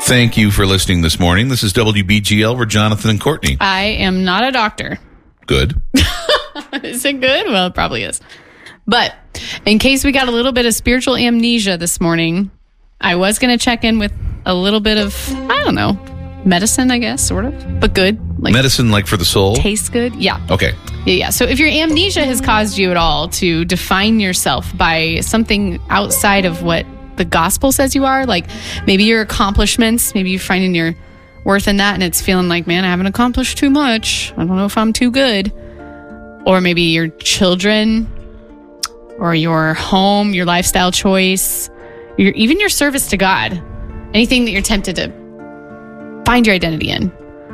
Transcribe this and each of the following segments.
Thank you for listening this morning. This is WBGL. We're Jonathan and Courtney. I am not a doctor. Good. Is it good? Well, it probably is. But in case we got a little bit of spiritual amnesia this morning, I was going to check in with a little bit of, I don't know, medicine, I guess, sort of, but good. Like medicine like for the soul? Tastes good? Yeah. Okay. Yeah. So if your amnesia has caused you at all to define yourself by something outside of what the gospel says you are, like maybe your accomplishments, maybe you're finding your worth in that and it's feeling like, man, I haven't accomplished too much. I don't know if I'm too good. Or maybe your children or your home, your lifestyle choice, even your service to God, anything that you're tempted to find your identity in.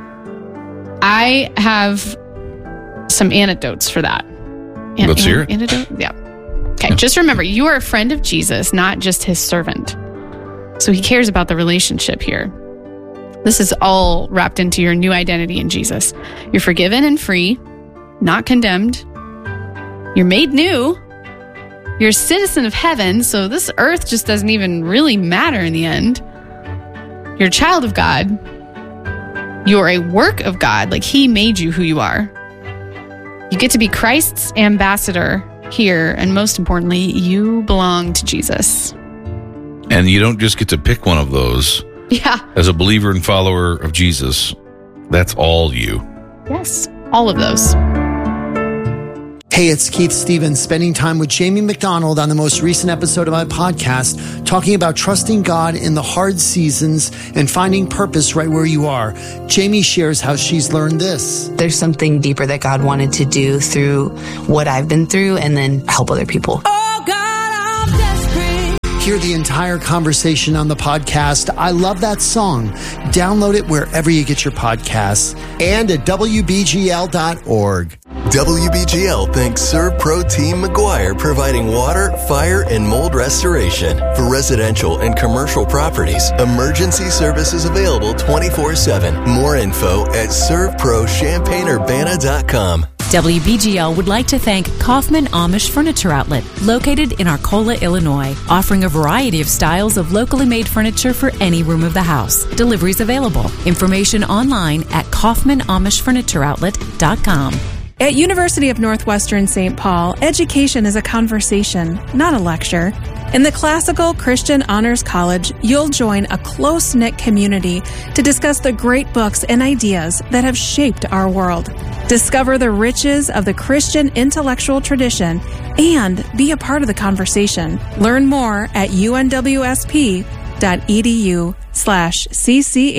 I have some antidotes for that. Let's hear it. Antidote? Yeah. Okay, just remember, you are a friend of Jesus, not just his servant. So he cares about the relationship here. This is all wrapped into your new identity in Jesus. You're forgiven and free, not condemned. You're made new. You're a citizen of heaven, so this earth just doesn't even really matter in the end. You're a child of God. You're a work of God, like he made you who you are. You get to be Christ's ambassador here, and most importantly, you belong to Jesus. And you don't just get to pick one of those. Yeah. As a believer and follower of Jesus, that's all you. Yes, all of those. Hey, it's Keith Stevens spending time with Jamie McDonald on the most recent episode of my podcast, talking about trusting God in the hard seasons and finding purpose right where you are. Jamie shares how she's learned this. There's something deeper that God wanted to do through what I've been through and then help other people. Oh God, I'm desperate. Hear the entire conversation on the podcast. I love that song. Download it wherever you get your podcasts and at WBGL.org. WBGL thanks ServPro Team McGuire, providing water, fire, and mold restoration. For residential and commercial properties, emergency services available 24/7. More info at servprochampagneUrbana.com. WBGL would like to thank Kaufman Amish Furniture Outlet, located in Arcola, Illinois, offering a variety of styles of locally made furniture for any room of the house. Deliveries available. Information online at KaufmanAmishFurnitureOutlet.com. At University of Northwestern St. Paul, education is a conversation, not a lecture. In the Classical Christian Honors College, you'll join a close-knit community to discuss the great books and ideas that have shaped our world. Discover the riches of the Christian intellectual tradition and be a part of the conversation. Learn more at unwsp.edu/cch.